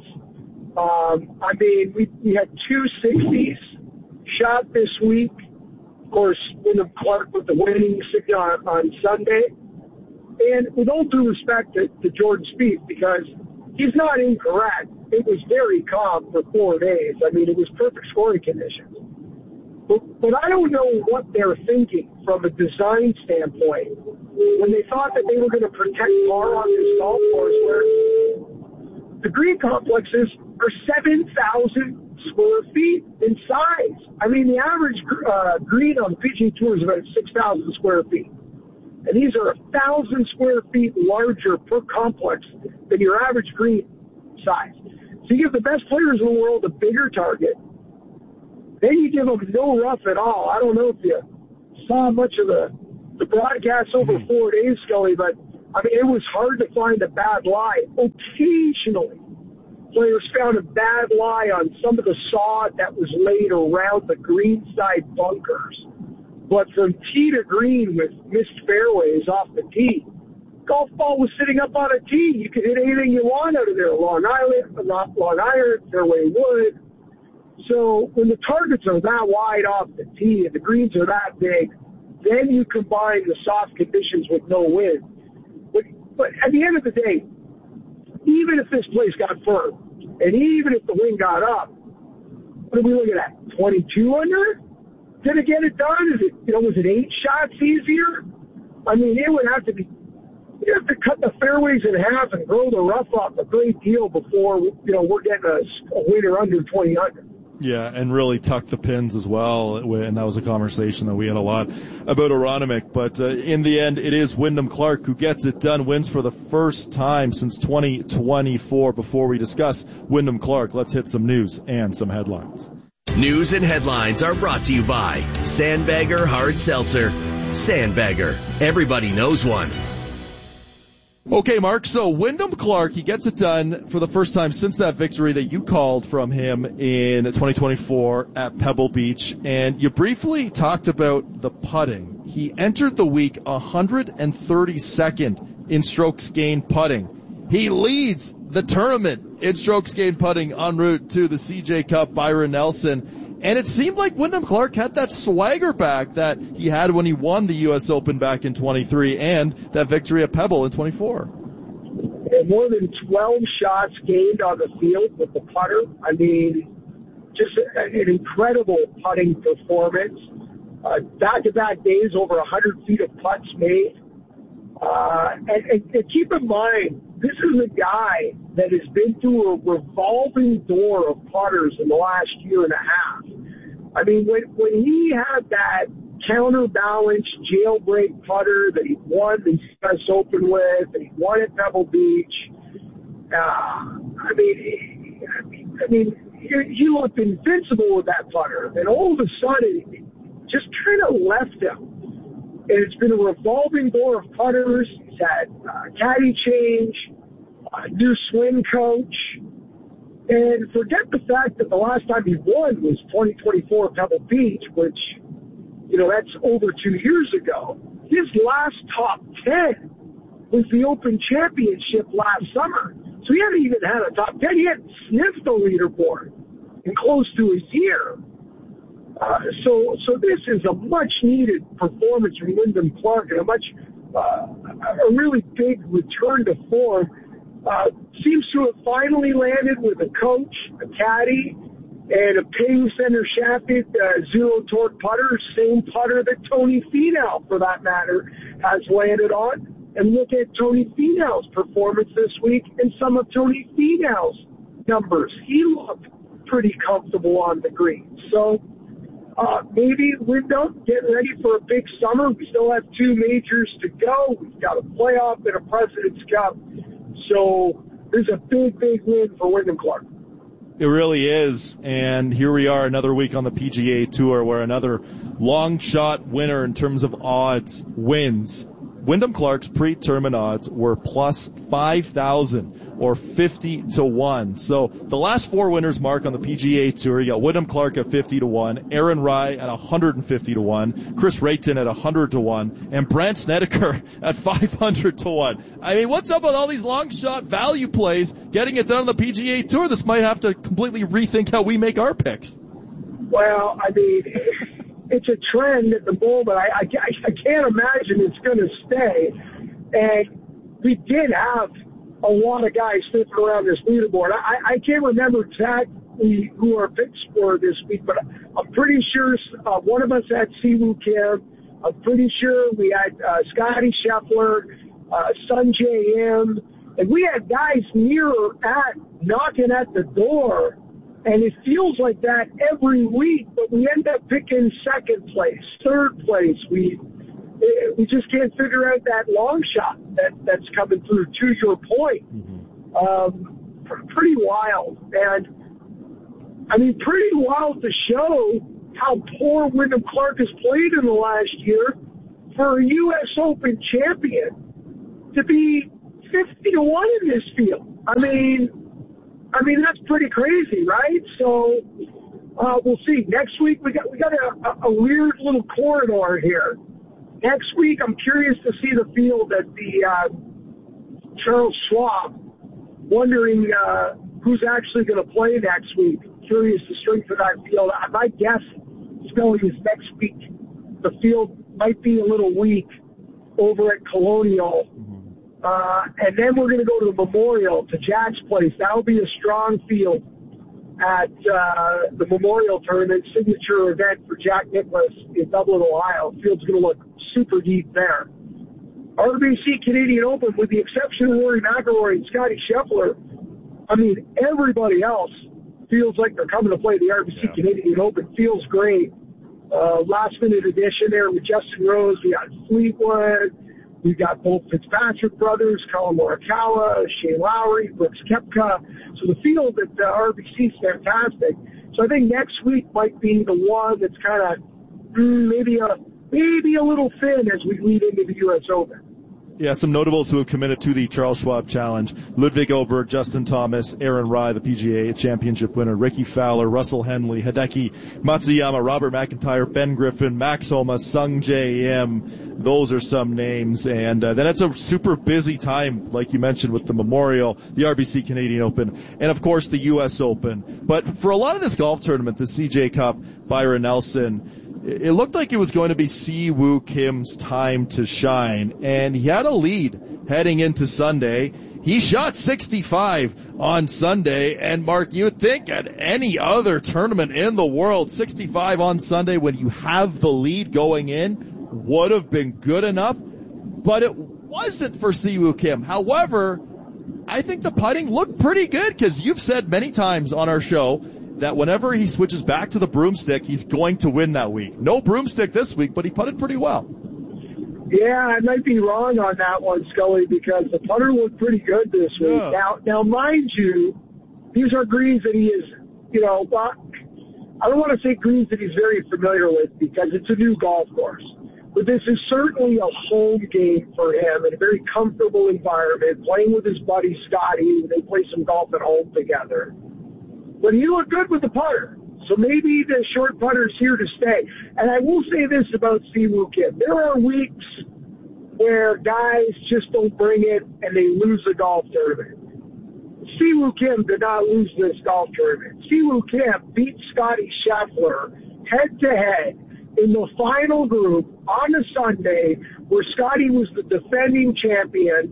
Um, I mean, we we had two sixties shot this week. Of course, Wyndham Clark with the winning on, on Sunday. And with all due respect to, to Jordan Spieth, because he's not incorrect, it was very calm for four days. I mean, it was perfect scoring conditions. But, but I don't know what they're thinking from a design standpoint when they thought that they were going to protect par on this golf course where the green complexes are seven thousand square feet in size. I mean, the average uh, green on the P G A Tour is about six thousand square feet. And these are one thousand square feet larger per complex than your average green size. So you give the best players in the world a bigger target. Then you give them no rough at all. I don't know if you saw much of the, the broadcast over four days, Scully, but, I mean, it was hard to find a bad lie. Occasionally, players found a bad lie on some of the sod that was laid around the greenside bunkers. But from tee to green with missed fairways off the tee, golf ball was sitting up on a tee. You could hit anything you want out of there. Long island, not long iron, fairway wood. So when the targets are that wide off the tee and the greens are that big, then you combine the soft conditions with no wind. But, but at the end of the day, even if this place got firm, and even if the wind got up, what are we looking at? twenty-two under? Did it get it done? Is it, you know, was it eight shots easier? I mean, it would have to be, you have to cut the fairways in half and grow the rough up a great deal before, you know, we're getting a, a winner under twenty under. Yeah, and really tuck the pins as well, and that was a conversation that we had a lot about Aronimik. But uh, in the end, it is Wyndham Clark who gets it done, wins for the first time since twenty twenty-four. Before we discuss Wyndham Clark, let's hit some news and some headlines. News and headlines are brought to you by Sandbagger Hard Seltzer. Sandbagger. Everybody knows one. Okay, Mark, so Wyndham Clark, he gets it done for the first time since that victory that you called from him in twenty twenty-four at Pebble Beach, and you briefly talked about the putting. He entered the week one hundred thirty-second in strokes gained putting. He leads the tournament in strokes gained putting en route to the C J Cup, Byron Nelson. And it seemed like Wyndham Clark had that swagger back that he had when he won the U S Open back in twenty-three and that victory at Pebble in twenty-four. And more than twelve shots gained on the field with the putter. I mean, just an incredible putting performance. Uh, back-to-back days, over one hundred feet of putts made. Uh, and, and, and keep in mind, this is a guy that has been through a revolving door of putters in the last year and a half. I mean, when, when he had that counterbalanced jailbreak putter that he won the U S Open with, and he won at Pebble Beach, uh, I mean, I mean, he, he looked invincible with that putter. And all of a sudden, it just kind of left him. And it's been a revolving door of putters. He's had uh, caddy change, a new swing coach. And forget the fact that the last time he won was twenty twenty-four Pebble Beach, which, you know, that's over two years ago. His last top ten was the Open Championship last summer. So he hadn't even had a top ten. He hadn't sniffed the leaderboard in close to a year. Uh, so, so this is a much-needed performance from Wyndham Clark and a much, uh, a really big return to form. Uh, seems to have finally landed with a coach, a caddy, and a ping center shafted uh, zero torque putter, same putter that Tony Finau, for that matter, has landed on. And look at Tony Finau's performance this week and some of Tony Finau's numbers. He looked pretty comfortable on the green. So, Uh, maybe Wyndham getting ready for a big summer. We still have two majors to go. We've got a playoff and a President's Cup. So there's a big, big win for Wyndham Clark. It really is. And here we are another week on the P G A Tour where another long shot winner in terms of odds wins. Wyndham Clark's pre-tournament odds were plus five thousand or fifty to one. So the last four winners, Mark, on the P G A Tour, you got Wyndham Clark at fifty to one, Aaron Rai at one hundred fifty to one, Chris Rayton at one hundred to one, and Brandt Snedeker at five hundred to one. I mean, what's up with all these long shot value plays getting it done on the P G A Tour? This might have to completely rethink how we make our picks. Well, I mean, it's a trend at the moment. I, I, I can't imagine it's going to stay. And we did have a lot of guys sniffing around this leaderboard. I, I can't remember exactly who our picks were this week, but I'm pretty sure uh, one of us had Siwoo Kim. I'm pretty sure we had uh, Scotty Scheffler, uh, Sun J M, and we had guys near at knocking at the door. And it feels like that every week, but we end up picking second place, third place. We we just can't figure out that long shot that, that's coming through, to your point. Mm-hmm. Um, pretty wild. And, I mean, pretty wild to show how poor Wyndham Clark has played in the last year for a U S Open champion to be fifty to one in this field. I mean... I mean, that's pretty crazy, right? So uh, we'll see. Next week, we got we got a, a weird little corridor here. Next week, I'm curious to see the field at the uh, Charles Schwab, wondering uh, who's actually going to play next week. Curious the strength of that field. My guess, Scully, is next week the field might be a little weak over at Colonial. Uh, and then we're going to go to the Memorial, to Jack's place. That'll be a strong field at uh, the Memorial Tournament, signature event for Jack Nicklaus in Dublin, Ohio. The field's going to look super deep there. R B C Canadian Open, with the exception of Rory McIlroy and Scotty Scheffler, I mean, everybody else feels like they're coming to play the R B C yeah. Canadian Open. Feels great. Uh, last minute addition there with Justin Rose. We got Fleetwood. We've got both Fitzpatrick brothers, Colin Morikawa, Shane Lowry, Brooks Koepka. So the field at the R B C is fantastic. So I think next week might be the one that's kind of mm, maybe a maybe a little thin as we lead into the U S Open. Yeah, some notables who have committed to the Charles Schwab Challenge: Ludwig Oberg, Justin Thomas, Aaron Rai, the P G A Championship winner, Ricky Fowler, Russell Henley, Hideki Matsuyama, Robert McIntyre, Ben Griffin, Max Homa, Sung J M. Those are some names. And uh, then it's a super busy time, like you mentioned, with the Memorial, the R B C Canadian Open, and of course the U S Open. But for a lot of this golf tournament, the C J Cup, Byron Nelson, it looked like it was going to be Siwoo Kim's time to shine, and he had a lead heading into Sunday. He shot sixty-five on Sunday, and Mark, you would think at any other tournament in the world, sixty-five on Sunday when you have the lead going in would have been good enough, but it wasn't for Siwoo Kim. However, I think the putting looked pretty good, because you've said many times on our show that whenever he switches back to the broomstick, he's going to win that week. No broomstick this week, but he putted pretty well. Yeah, I might be wrong on that one, Scully, because the putter looked pretty good this week. Yeah. Now, now, mind you, these are greens that he is, you know, well, I don't want to say greens that he's very familiar with, because it's a new golf course. But this is certainly a home game for him in a very comfortable environment, playing with his buddy Scotty. They play some golf at home together. But he looked good with the putter. So maybe the short putter is here to stay. And I will say this about Siwoo Kim. There are weeks where guys just don't bring it and they lose the golf tournament. Siwoo Kim did not lose this golf tournament. Siwoo Kim beat Scotty Scheffler head-to-head in the final group on a Sunday, where Scotty was the defending champion,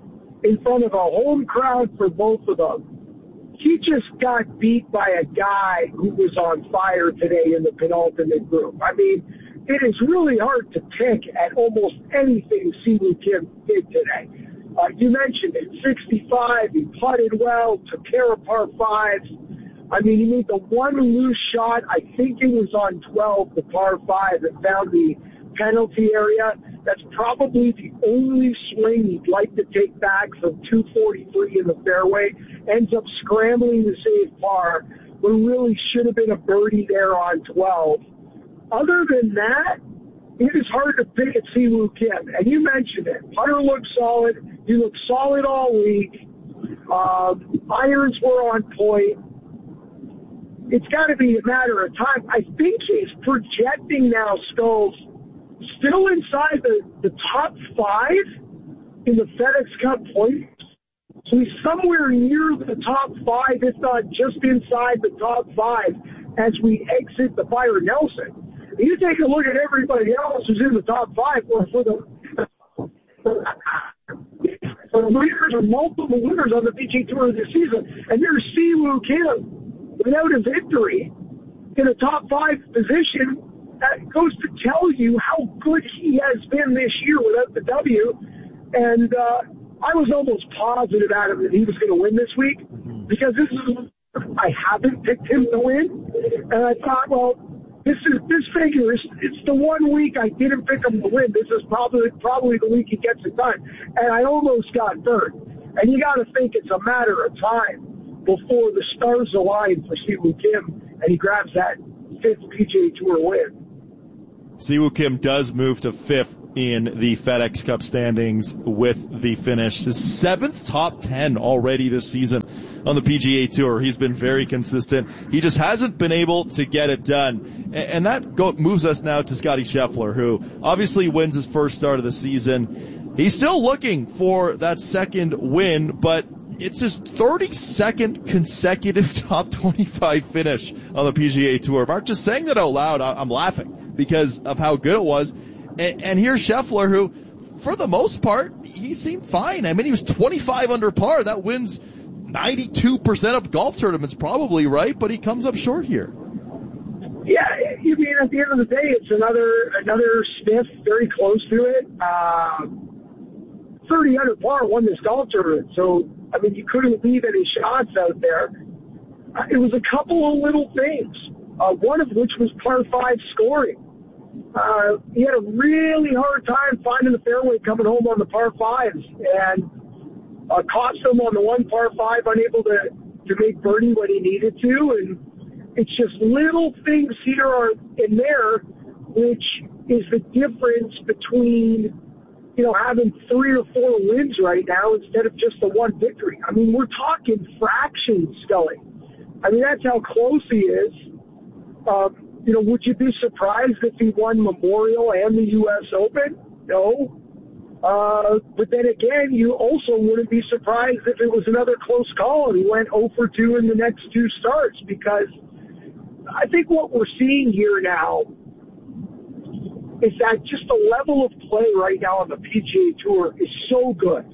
in front of a home crowd for both of them. He just got beat by a guy who was on fire today in the penultimate group. I mean, it is really hard to pick at almost anything Siwoo Kim did today. Uh, you mentioned it, sixty-five, he putted well, took care of par fives. I mean, he made the one loose shot, I think it was on twelve, the par five, that found the penalty area. That's probably the only swing he'd like to take back from two forty-three in the fairway. Ends up scrambling to save par, when really should have been a birdie there on twelve. Other than that, it is hard to pick at Siwoo Kim. And you mentioned it. Putter looks solid. He looked solid all week. Um, irons were on point. It's got to be a matter of time. I think he's projecting now, Skulls, still inside the, the top five in the FedEx Cup points. So he's somewhere near the top five, if not just inside the top five, as we exit the Byron Nelson. You take a look at everybody else who's in the top five for, for the for the leaders or multiple winners on the P G A Tour this season, and there's Siwoo Kim without a victory in a top five position. That goes to tell you how good he has been this year without the W. And uh, I was almost positive, Adam, that he was going to win this week because this is I haven't picked him to win, and I thought, well, this is this figure is it's the one week I didn't pick him to win. This is probably probably the week he gets it done, and I almost got burned. And you got to think it's a matter of time before the stars align for Siwoo Kim, and he grabs that fifth P G A Tour win. Siwoo Kim does move to fifth in the FedEx Cup standings with the finish. His seventh top ten already this season on the P G A Tour. He's been very consistent. He just hasn't been able to get it done. And that go, moves us now to Scotty Scheffler, who obviously wins his first start of the season. He's still looking for that second win, but it's his thirty-second consecutive top twenty-five finish on the P G A Tour. Mark, just saying that out loud, I'm laughing because of how good it was. And, and here's Scheffler, who, for the most part, he seemed fine. I mean, he was twenty-five under par. That wins ninety-two percent of golf tournaments, probably, right? But he comes up short here. Yeah, you mean at the end of the day, it's another another sniff, very close to it. Uh, thirty under par won this golf tournament, so I mean, you couldn't leave any shots out there. Uh, it was a couple of little things, uh, one of which was par five scoring. Uh, he had a really hard time finding the fairway coming home on the par fives, and uh, cost him on the one par five, unable to, to make birdie when he needed to. And it's just little things here are in there, which is the difference between, you know, having three or four wins right now instead of just the one victory. I mean, we're talking fractions, Scully. I mean, that's how close he is. Um, You know, would you be surprised if he won Memorial and the U S Open? No. Uh, but then again, you also wouldn't be surprised if it was another close call and he went oh for two in the next two starts, because I think what we're seeing here now is that just the level of play right now on the P G A Tour is so good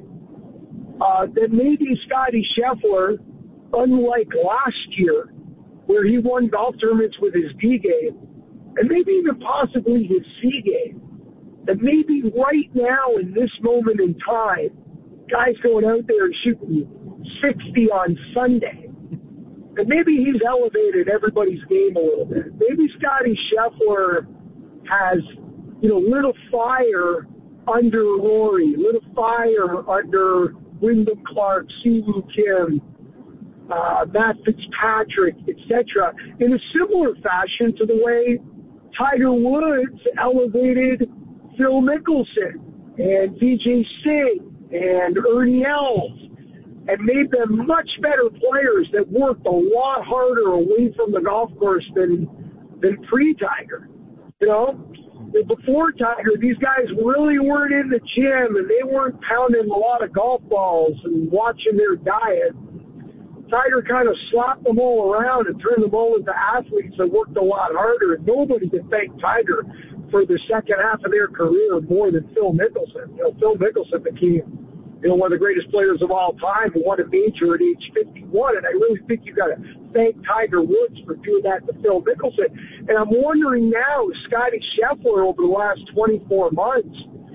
uh, that maybe Scotty Scheffler, unlike last year, where he won golf tournaments with his D game, and maybe even possibly his C game, that maybe right now in this moment in time, guys going out there and shooting sixty on Sunday, and maybe he's elevated everybody's game a little bit. Maybe Scotty Scheffler has, you know, little fire under Rory, little fire under Wyndham Clark, Siwoo Kim, Uh, Matt Fitzpatrick, et cetera, in a similar fashion to the way Tiger Woods elevated Phil Mickelson and V J Singh and Ernie Els and made them much better players that worked a lot harder away from the golf course than than pre-Tiger. You know, before Tiger, these guys really weren't in the gym and they weren't pounding a lot of golf balls and watching their diet. Tiger kind of slapped them all around and turned them all into athletes that worked a lot harder. And nobody can thank Tiger for the second half of their career more than Phil Mickelson. You know, Phil Mickelson became, you know, one of the greatest players of all time who won a major at age fifty-one. And I really think you got to thank Tiger Woods for doing that to Phil Mickelson. And I'm wondering now, Scotty Scheffler over the last twenty-four months,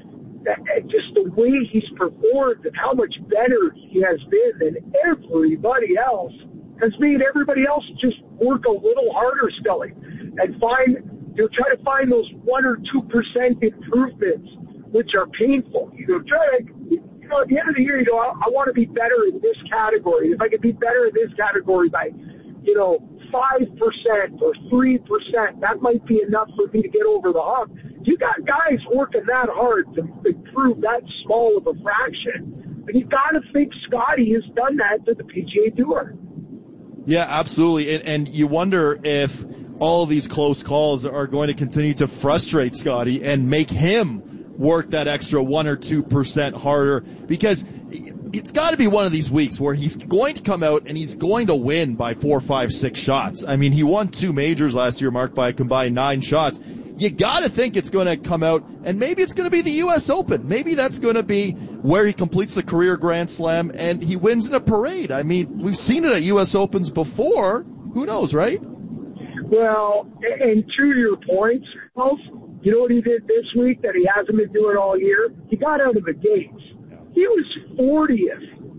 just the way he's performed and how much better he has been than everybody else has made everybody else just work a little harder, Scully, and find, you know, try to find those one or two percent improvements, which are painful. You know, try to, you know, at the end of the year, you know, I, I want to be better in this category. If I could be better in this category by, you know, five percent or three percent, that might be enough for me to get over the hump. You got guys working that hard to improve that small of a fraction. And you got to think Scotty has done that to the P G A Tour. Yeah, absolutely. And, and you wonder if all of these close calls are going to continue to frustrate Scotty and make him work that extra one or two percent harder, because it's got to be one of these weeks where he's going to come out and he's going to win by four, five, six shots. I mean, he won two majors last year, marked by a combined nine shots. You got to think it's going to come out, and maybe it's going to be the U S Open. Maybe that's going to be where he completes the career Grand Slam and he wins in a parade. I mean, we've seen it at U S Opens before. Who knows, right? Well, and to your point, you know what he did this week that he hasn't been doing all year? He got out of the gates. He was fortieth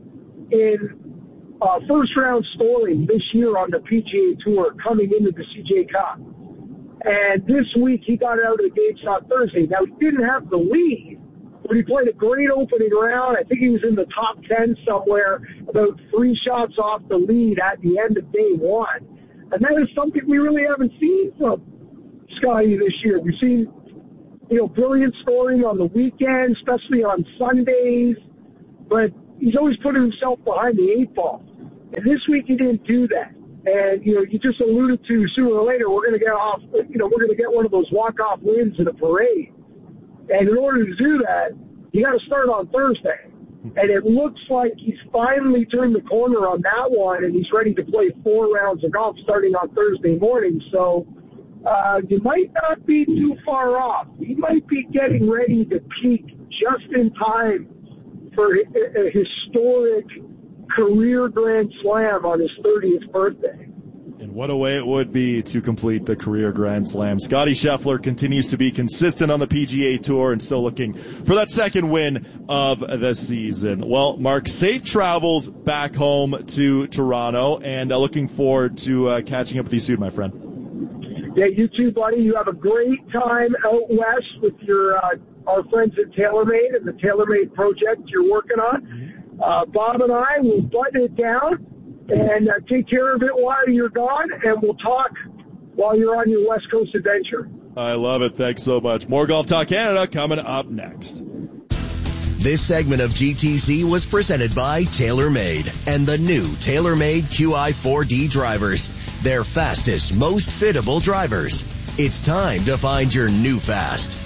in uh, first round scoring this year on the P G A Tour coming into the C J Cup. And this week he got out of the gates on Thursday. Now, he didn't have the lead, but he played a great opening round. I think he was in the top ten somewhere, about three shots off the lead at the end of day one. And that is something we really haven't seen from Scotty this year. We've seen, you know, brilliant scoring on the weekend, especially on Sundays, but he's always putting himself behind the eight ball. And this week he didn't do that. And, you know, you just alluded to sooner or later we're going to get off, you know, we're going to get one of those walk-off wins in a parade. And in order to do that, you got to start on Thursday. And it looks like he's finally turned the corner on that one, and he's ready to play four rounds of golf starting on Thursday morning. So uh, you might not be too far off. He might be getting ready to peak just in time for a, a historic career Grand Slam on his thirtieth birthday. And what a way it would be to complete the career Grand Slam. Scotty Scheffler continues to be consistent on the P G A Tour and still looking for that second win of the season. Well, Mark, safe travels back home to Toronto, and uh, looking forward to uh, catching up with you soon, my friend. Yeah, you too, buddy. You have a great time out west with your uh, our friends at TaylorMade and the TaylorMade project you're working on. Uh, Bob and I will button it down and uh, take care of it while you're gone, and we'll talk while you're on your West Coast adventure. I love it. Thanks so much. More Golf Talk Canada coming up next. This segment of G T C was presented by TaylorMade and the new TaylorMade Q I four D drivers. Their fastest, most fittable drivers. It's time to find your new fast.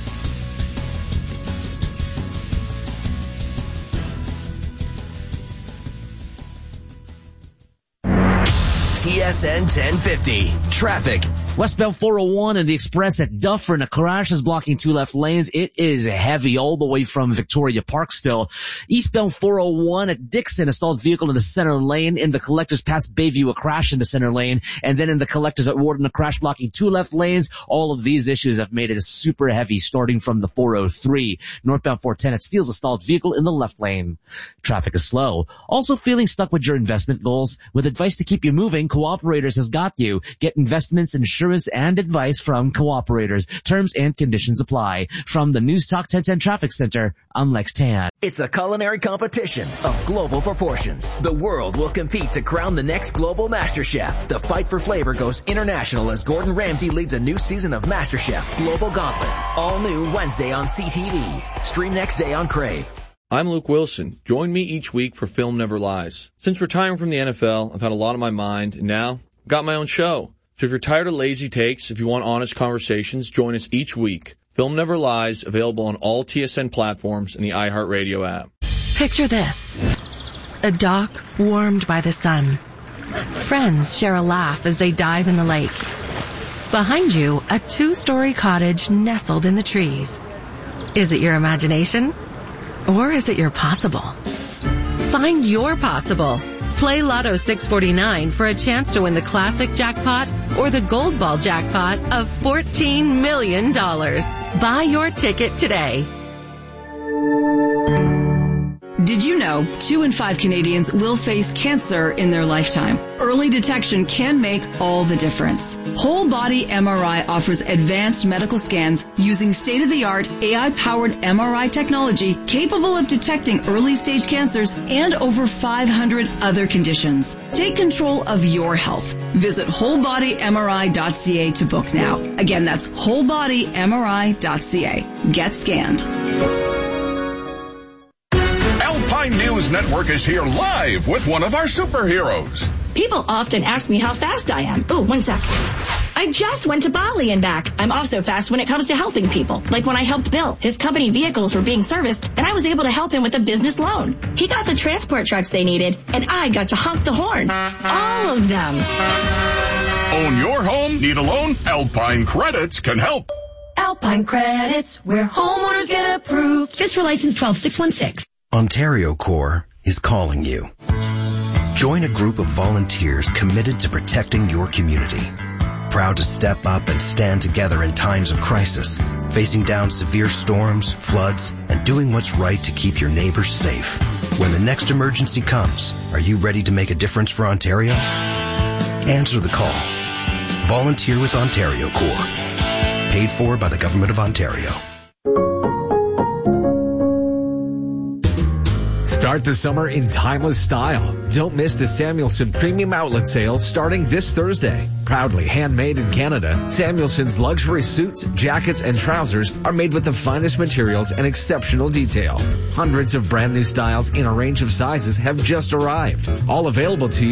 T S N ten fifty. Traffic. Westbound four oh one and the Express at Dufferin. A crash is blocking two left lanes. It is heavy all the way from Victoria Park still. Eastbound four oh one at Dixon. A stalled vehicle in the center lane. In the Collectors past Bayview, a crash in the center lane. And then in the Collectors at Warden, a crash blocking two left lanes. All of these issues have made it super heavy starting from the four oh three. Northbound four ten at Steele's, a stalled vehicle in the left lane. Traffic is slow. Also feeling stuck with your investment goals? With advice to keep you moving, Cooperators has got you. Get investments, insurance, and advice from Cooperators. Terms and conditions apply. From the News Talk ten ten Traffic Center, I'm Lex Tan. It's a culinary competition of global proportions. The world will compete to crown the next global master chef. The fight for flavor goes international as Gordon Ramsay leads a new season of MasterChef Global Gauntlet. All new Wednesday on C T V. Stream next day on Crave. I'm Luke Wilson. Join me each week for Film Never Lies. Since retiring from the N F L, I've had a lot on my mind, and now I've got my own show. So if you're tired of lazy takes, if you want honest conversations, join us each week. Film Never Lies, available on all T S N platforms and the iHeartRadio app. Picture this. A dock warmed by the sun. Friends share a laugh as they dive in the lake. Behind you, a two-story cottage nestled in the trees. Is it your imagination? Or is it your possible? Find your possible. Play Lotto six forty-nine for a chance to win the classic jackpot or the gold ball jackpot of fourteen million dollars. Buy your ticket today. Did you know two in five Canadians will face cancer in their lifetime? Early detection can make all the difference. Whole Body M R I offers advanced medical scans using state-of-the-art A I-powered M R I technology capable of detecting early-stage cancers and over five hundred other conditions. Take control of your health. Visit whole body M R I dot C A to book now. Again, that's whole body M R I dot C A. Get scanned. Alpine News Network is here live with one of our superheroes. People often ask me how fast I am. Oh, one sec. I just went to Bali and back. I'm also fast when it comes to helping people. Like when I helped Bill. His company vehicles were being serviced, and I was able to help him with a business loan. He got the transport trucks they needed, and I got to honk the horn. All of them. Own your home? Need a loan? Alpine Credits can help. Alpine Credits, where homeowners get approved. Just for license twelve six one six. Ontario Corps is calling you. Join a group of volunteers committed to protecting your community. Proud to step up and stand together in times of crisis, facing down severe storms, floods, and doing what's right to keep your neighbors safe. When the next emergency comes, are you ready to make a difference for Ontario? Answer the call. Volunteer with Ontario Corps. Paid for by the Government of Ontario. Start the summer in timeless style. Don't miss the Samuelson Premium Outlet Sale starting this Thursday. Proudly handmade in Canada, Samuelson's luxury suits, jackets, and trousers are made with the finest materials and exceptional detail. Hundreds of brand new styles in a range of sizes have just arrived. All available to you